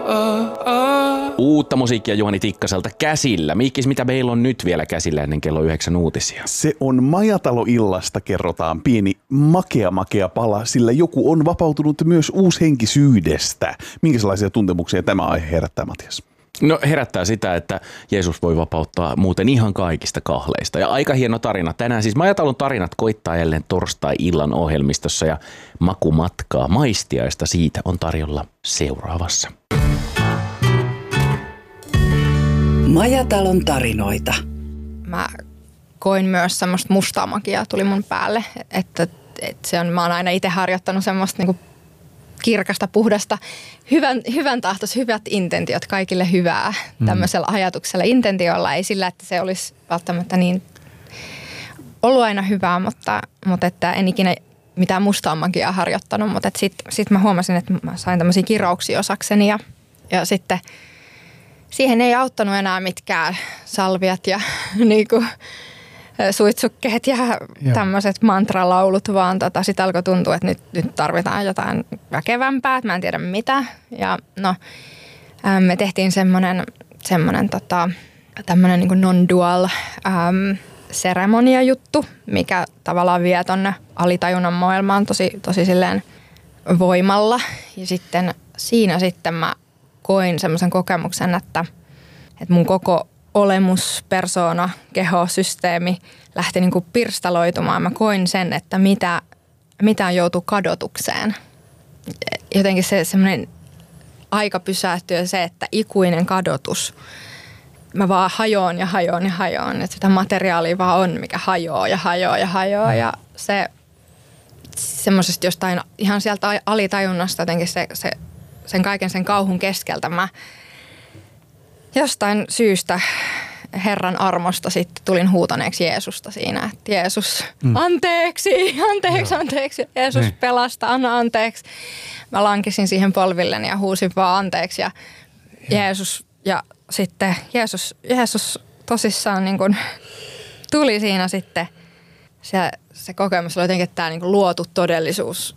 Uutta musiikkia Juhani Tikkaselta käsillä. Mikkis, mitä meillä on nyt vielä käsillä ennen kello 9 uutisia? Se on Majatalo-illasta, kerrotaan pieni makea pala, sillä joku on vapautunut myös uushenkisyydestä. Minkälaisia tuntemuksia tämä aihe herättää, Matias? No herättää sitä, että Jeesus voi vapauttaa muuten ihan kaikista kahleista. Ja aika hieno tarina. Tänään siis Majatalon tarinat koittaa jälleen torstai-illan ohjelmistossa ja makumatkaa maistiaista siitä on tarjolla seuraavassa. Majatalon tarinoita. Mä koin myös semmoista mustaa magiaa tuli mun päälle, että mä oon aina itse harjoittanut semmoista niinku kirkasta, puhdasta, hyvän tahtois, hyvät intentiot, kaikille hyvää tämmöisellä ajatuksella, intentiolla, ei sillä, että se olisi välttämättä niin ollut aina hyvää, mutta että en ikinä mitään mustaa magiaa harjoittanut, mutta sit mä huomasin, että mä sain tämmöisiä kirouksia osakseni ja sitten siihen ei auttanut enää mitkään salviat ja niinku suitsukkeet ja tämmöiset mantralaulut, vaan sitten alkoi tuntua, että nyt tarvitaan jotain väkevämpää, että mä en tiedä mitä. Ja no, me tehtiin semmoinen tämmöinen niin non-dual seremonia-juttu, mikä tavallaan vie tonne alitajunnan maailmaan tosi silleen voimalla. Ja sitten siinä mä koin semmoisen kokemuksen, että mun koko olemus, persoona, keho, systeemi lähti niin kuin pirstaloitumaan. Mä koin sen, että mitä joutuu kadotukseen. Jotenkin se semmoinen aika pysähtyy se, että ikuinen kadotus. Mä vaan hajoon. Että sitä materiaalia vaan on, mikä hajoaa. Ja se semmoisesta jostain ihan sieltä alitajunnasta jotenkin sen kaiken sen kauhun keskeltä mä jostain syystä Herran armosta sitten tulin huutaneeksi Jeesusta siinä, että Jeesus, anteeksi, Jeesus pelasta, anna anteeksi. Mä lankisin siihen polvilleni ja huusin vaan anteeksi ja Jeesus, ja sitten Jeesus tosissaan niin kuin tuli siinä sitten, se kokemus oli jotenkin, että tämä niin kuin luotu todellisuus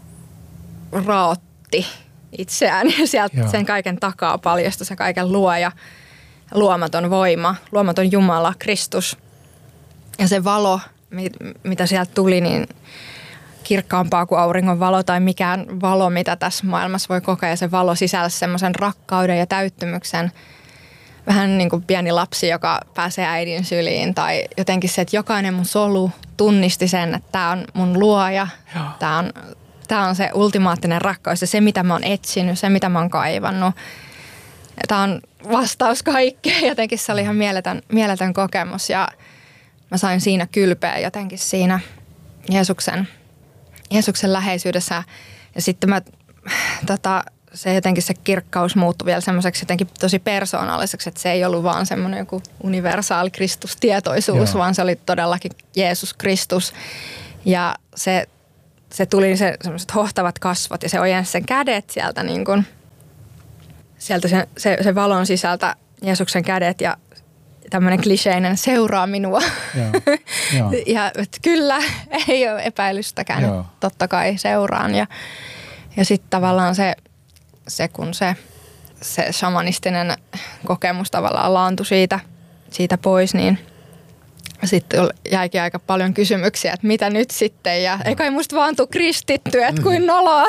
raotti itseään ja sieltä sen kaiken takaa paljastui se kaiken luoja, luomaton voima, luomaton Jumala, Kristus. Ja se valo, mitä sieltä tuli, niin kirkkaampaa kuin auringon valo tai mikään valo, mitä tässä maailmassa voi kokea. Se valo sisälsi semmoisen rakkauden ja täyttymyksen. Vähän niin kuin pieni lapsi, joka pääsee äidin syliin. Tai jotenkin se, että jokainen mun solu tunnisti sen, että tämä on mun luoja. Tämä on se ultimaattinen rakkaus ja se, mitä mä oon etsinyt, se, mitä mä oon kaivannut. Tämä on vastaus kaikkeen. Jotenkin se oli ihan mieletön kokemus ja mä sain siinä kylpeä jotenkin siinä Jeesuksen läheisyydessä. Ja sitten se jotenkin se kirkkaus muuttui vielä semmoiseksi jotenkin tosi persoonalliseksi, että se ei ollut vaan semmoinen joku universaali Kristustietoisuus, vaan se oli todellakin Jeesus Kristus. Ja se tuli semmoiset hohtavat kasvot ja se ojensi sen kädet sieltä niin kuin, sieltä se valon sisältä Jeesuksen kädet ja tämmöinen kliseinen seuraa minua. Ja että kyllä, ei ole epäilystäkään, totta kai seuraan. Ja sitten tavallaan se kun se shamanistinen kokemus tavallaan laantui siitä pois, niin sitten jäikin aika paljon kysymyksiä, että mitä nyt sitten ja ei kai musta vaan tuu kristitty, että kuin noloa.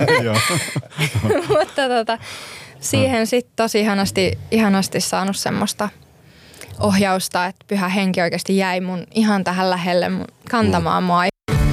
Mutta siihen sitten tosi ihanasti saanut semmoista ohjausta, että Pyhä Henki oikeasti jäi mun ihan tähän lähelle kantamaan mua.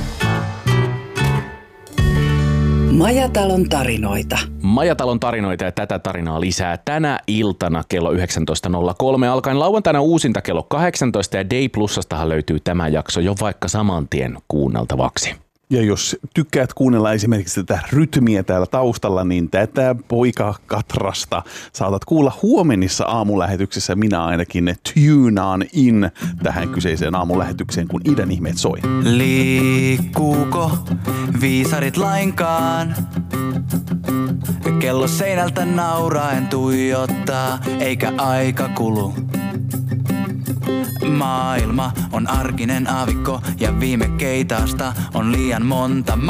Majatalon tarinoita. Majatalon tarinoita ja tätä tarinaa lisää tänä iltana kello 19.03 alkaen lauantaina uusinta kello 18 ja Day Plusastahan löytyy tämä jakso jo vaikka saman tien kuunneltavaksi. Ja jos tykkäät kuunnella esimerkiksi tätä rytmiä täällä taustalla, niin tätä poikakatrasta saatat kuulla huomenissa aamulähetyksessä. Minä ainakin tunaan in tähän kyseiseen aamulähetykseen, kun idän ihmeet soi. Liikkuuko viisarit lainkaan? Kello seinältä nauraen tuijottaa, eikä aika kulu. Maailma on arkinen aavikko ja viime keitaasta on liian monta